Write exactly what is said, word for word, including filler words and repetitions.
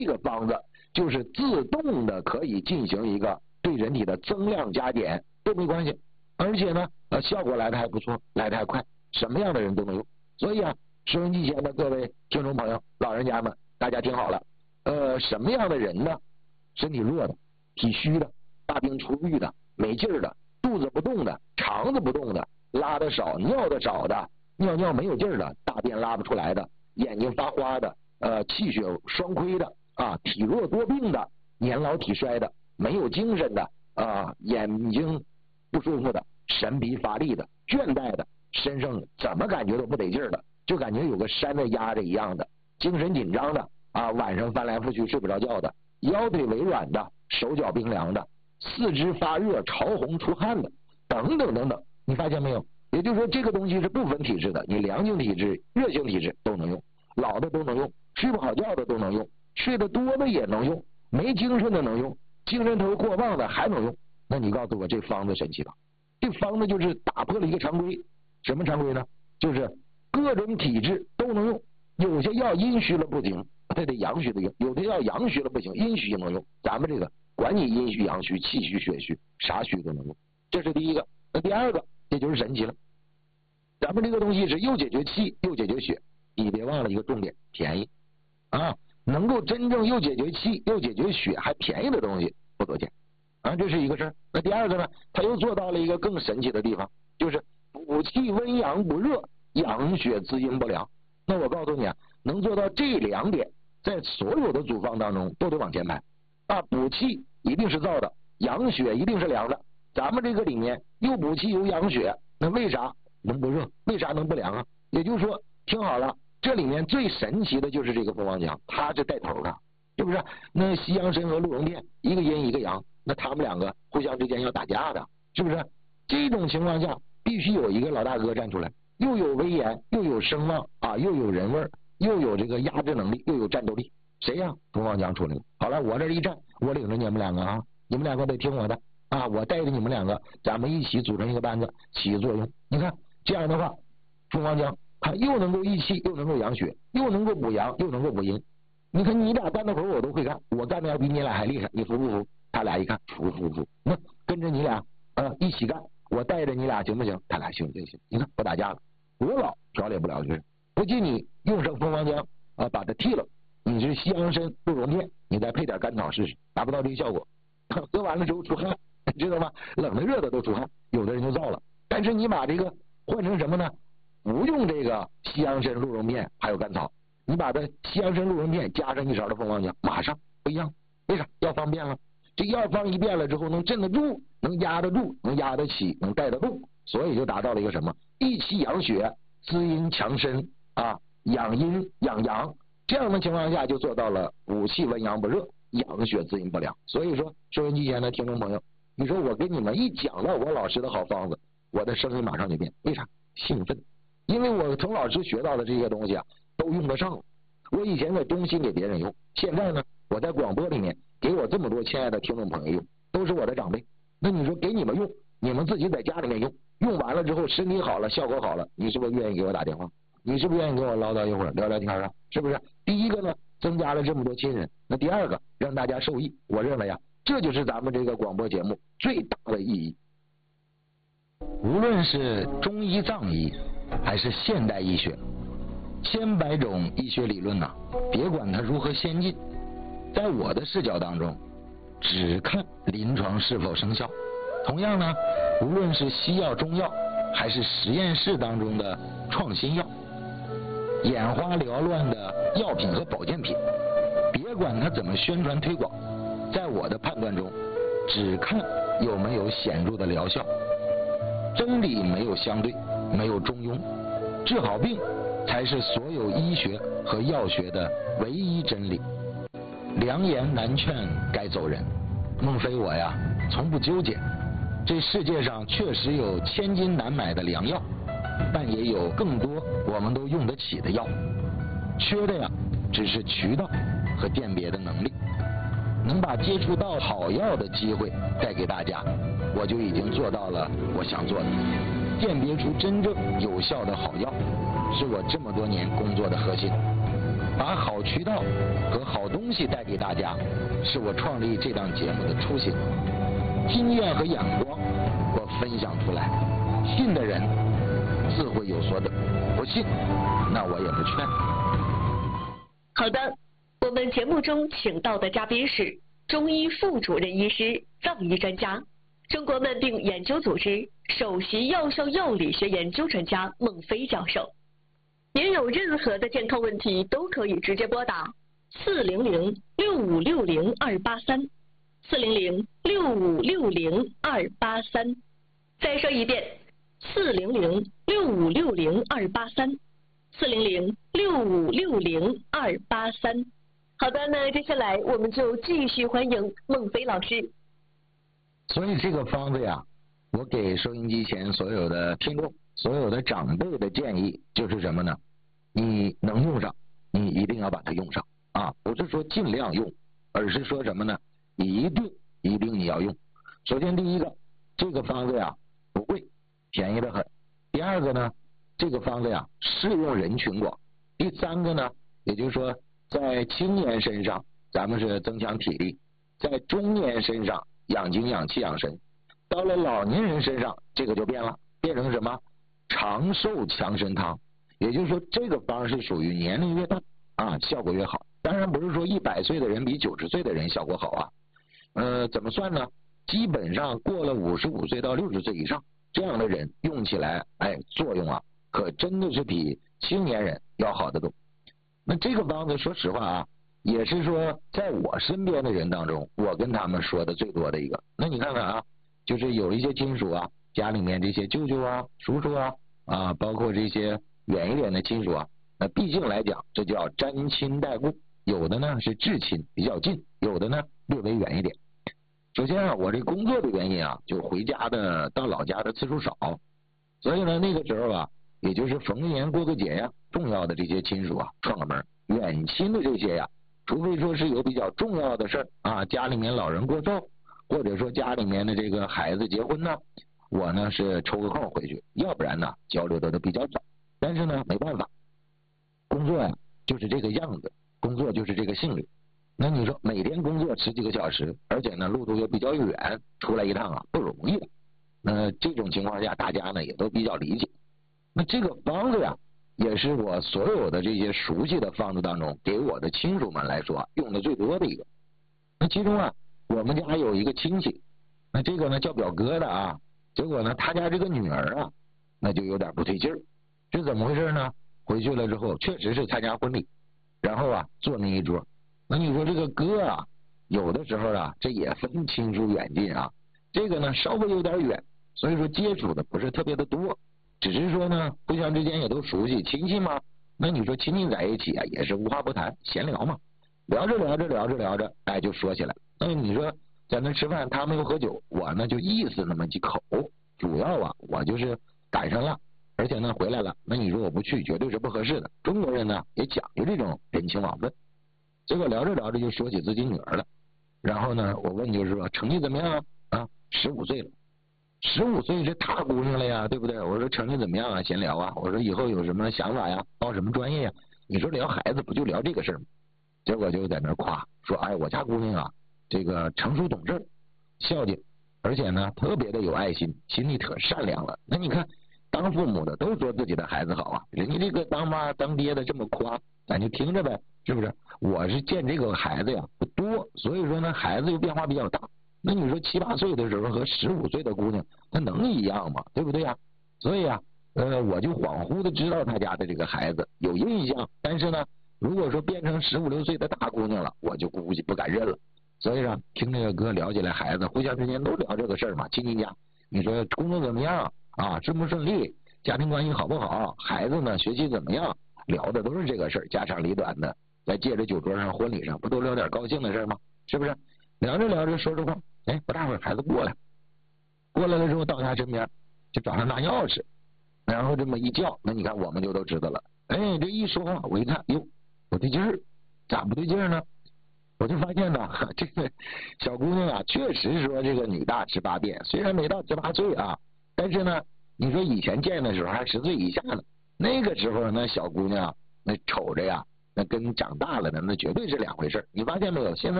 这个方子就是自动的可以进行一个对人体的增量加减都没关系，而且呢呃效果来的还不错，来的还快，什么样的人都能用。所以啊，收音机前的各位听众朋友、老人家们，大家听好了，呃什么样的人呢？身体弱的、体虚的、大病初愈的、没劲儿的、肚子不动的、肠子不动的、拉的少、尿的少的、尿尿没有劲儿的、大便拉不出来的、眼睛发花的、呃气血双亏的啊、体弱多病的、年老体衰的、没有精神的啊、眼睛不舒服的、神疲乏力的、倦怠的、身上怎么感觉都不得劲儿的，就感觉有个山在压着一样的，精神紧张的啊，晚上翻来覆去睡不着觉的，腰腿微软的，手脚冰凉的，四肢发热潮红出汗的，等等等等，你发现没有？也就是说这个东西是不分体质的，你凉性体质、热性体质都能用，老的都能用，睡不好觉的都能用，睡得多的也能用，没精神的能用，精神头过旺的还能用。那你告诉我这方子神奇吧？这方子就是打破了一个常规，什么常规呢？就是各种体质都能用，有些药阴虚了不行，它得阳虚的用；有的药阳虚了不行，阴虚也能用。咱们这个管你阴虚、阳虚、气虚、血虚，啥虚都能用。这是第一个。那第二个，这就是神奇了。咱们这个东西是又解决气又解决血，你别忘了一个重点，便宜啊！能够真正又解决气又解决血还便宜的东西不多见啊，这是一个事儿。那第二个呢，他又做到了一个更神奇的地方，就是补气温阳不热，养血滋阴不凉。那我告诉你啊，能做到这两点，在所有的组方当中都得往前排啊！补气一定是燥的，养血一定是凉的。咱们这个里面又补气又养血，那为啥能不热？为啥能不凉啊？也就是说，听好了，这里面最神奇的就是这个蜂王浆，它是带头的，是不是？那西洋参和鹿茸片，一个阴一个阳，那他们两个互相之间要打架的，是不是？这种情况下，必须有一个老大哥站出来，又有威严，又有声望啊，又有人味，又有这个压制能力，又有战斗力。谁呀？蜂王浆出来了。好了，我这一站，我领着你们两个啊，你们两个得听我的啊，我带着你们两个，咱们一起组成一个班子，起作用。你看这样的话，蜂王浆它又能够益气，又能够养血，又能够补阳，又能够补阴。你看你俩干的活我都会干，我干的要比你俩还厉害，你服不服？他俩一看服服服，那跟着你俩呃一起干，我带着你俩行不行？他俩行行行，你看不打架了，我老调理不了这，不信你用上蜂王浆啊，把它替了，你是西洋参鹿茸片，你再配点甘草试试，达不到这个效果，喝完了之后出汗，知道吗？冷的热的都出汗，有的人就燥了。但是你把这个换成什么呢？不用这个西洋参鹿茸片还有甘草，你把它西洋参鹿茸片加上一勺的蜂王浆，马上不一样。为啥？药方变了，这药方一变了之后，能镇得住，能压得住，能压得起，能带得动，所以就达到了一个什么？益气养血，滋阴强身啊，养阴养阳，这样的情况下就做到了补气温阳不热，养血滋阴不凉。所以说，收音机前的听众朋友，你说我给你们一讲到我老师的好方子，我的声音马上就变，为啥？兴奋，因为我从老师学到的这些东西啊，都用得上。我以前在中心给别人用，现在呢，我在广播里面给我这么多亲爱的听众朋友用，都是我的长辈。那你说给你们用，你们自己在家里面用，用完了之后身体好了，效果好了，你是不是愿意给我打电话？你是不是愿意跟我唠叨一会儿，聊聊天啊？是不是？第一个呢，增加了这么多亲人；那第二个，让大家受益。我认为呀，这就是咱们这个广播节目最大的意义。无论是中医、藏医，还是现代医学，千百种医学理论呐、啊，别管它如何先进，在我的视角当中，只看临床是否生效。同样呢，无论是西药、中药，还是实验室当中的创新药，眼花缭乱的药品和保健品，别管它怎么宣传推广，在我的判断中，只看有没有显著的疗效。真理没有相对，没有中庸，治好病才是所有医学和药学的唯一真理。良言难劝该走人，孟非我呀从不纠结。这世界上确实有千金难买的良药，但也有更多我们都用得起的药，缺的呀只是渠道和辨别的能力。能把接触到好药的机会带给大家，我就已经做到了我想做的。辨别出真正有效的好药，是我这么多年工作的核心。 把好渠道和好东西带给大家，是我创立这档节目的初心。经验和眼光我分享出来，信的人自会有所得，不信那我也不劝。 好的，我们节目中请到的嘉宾是中医副主任医师、藏医专家、中国慢病研究组织首席药效药理学研究专家孟非教授。您有任何的健康问题都可以直接拨打四零零六五六零二八三四零零六五六零二八三。再说一遍，四零零六五六零二八三四零零六五六零二八三。好的，那接下来我们就继续欢迎孟非老师。 所以这个方子呀，我给收音机前所有的听众、所有的长辈的建议就是什么呢？你能用上，你一定要把它用上啊！不是说尽量用，而是说什么呢？一定一定你要用。首先第一个，这个方子呀不贵，便宜的很。第二个呢，这个方子呀适用人群广。第三个呢，也就是说在青年身上咱们是增强体力，在中年身上养精养气养神，到了老年人身上这个就变了，变成什么？长寿强身汤。也就是说这个方是属于年龄越大啊效果越好。当然不是说一百岁的人比九十岁的人效果好啊。呃怎么算呢？基本上过了五十五岁到六十岁以上这样的人用起来哎作用啊可真的是比青年人要好得多。那这个方子说实话啊，也是说在我身边的人当中我跟他们说的最多的一个。那你看看啊，就是有一些亲属啊，家里面这些舅舅啊、叔叔啊啊，包括这些远一点的亲属啊，那毕竟来讲这叫沾亲带故，有的呢是至亲比较近，有的呢略微远一点。首先啊，我这工作的原因啊，就回家的到老家的次数少，所以呢那个时候啊，也就是逢年过个节呀，重要的这些亲属啊串个门，远亲的这些呀，除非说是有比较重要的事儿啊，家里面老人过寿，或者说家里面的这个孩子结婚呢，我呢是抽个空回去，要不然呢交流的都比较早。但是呢没办法，工作呀就是这个样子，工作就是这个性质。那你说每天工作十几个小时，而且呢路途又比较远，出来一趟啊不容易的。那这种情况下大家呢也都比较理解。那这个方子呀也是我所有的这些熟悉的方子当中给我的亲属们来说用的最多的一个。那其中啊我们家有一个亲戚，那这个呢叫表哥的啊，结果呢他家这个女儿啊那就有点不对劲儿。是怎么回事呢？回去了之后确实是参加婚礼，然后啊坐那一桌。那你说这个哥啊有的时候啊这也分亲疏远近啊，这个呢稍微有点远，所以说接触的不是特别的多，只是说呢互相之间也都熟悉，亲戚嘛，那你说亲戚在一起啊也是无话不谈，闲聊嘛，聊着聊着聊着聊着哎就说起来。那你说在那吃饭，他们又喝酒，我呢就意思那么几口，主要啊我就是赶上了，而且呢回来了，那你说我不去绝对是不合适的。中国人呢也讲究这种人情往分。结果聊着聊着就说起自己女儿了，然后呢我问就是说成绩怎么样啊？啊十五岁了，十五岁是大姑娘了呀，对不对？我说成绩怎么样啊？闲聊啊，我说以后有什么想法呀？报什么专业呀？你说聊孩子不就聊这个事儿吗？结果就在那夸说，哎我家姑娘啊这个成熟懂事，孝敬，而且呢特别的有爱心，心里可善良了。那你看当父母的都说自己的孩子好啊，人家这个当妈当爹的这么夸，咱就听着呗，是不是？我是见这个孩子呀不多，所以说呢孩子又变化比较大。那你说七八岁的时候和十五岁的姑娘，那能一样吗？对不对呀？所以啊，呃，我就恍惚的知道他家的这个孩子有印象，但是呢，如果说变成十五六岁的大姑娘了，我就估计不敢认了。所以说，听这个歌聊起来，孩子互相之间都聊这个事儿嘛，亲戚家，你说工作怎么样啊？顺不顺利？家庭关系好不好？孩子呢，学习怎么样？聊的都是这个事儿，家长里短的。在借着酒桌上、婚礼上，不都聊点高兴的事吗？是不是？聊着聊着说着话，哎，不大会儿孩子过来，过来了之后到他身边，就找他拿钥匙，然后这么一叫，那你看我们就都知道了。哎，这一说话，我一看，哟，不对劲儿，咋不对劲儿呢？我就发现呢，这个小姑娘啊，确实说这个女大十八变，虽然没到十八岁啊，但是呢，你说以前见的时候还十岁以下呢，那个时候那小姑娘那瞅着呀， 那跟长大了呢，那绝对是两回事。你发现没有？现在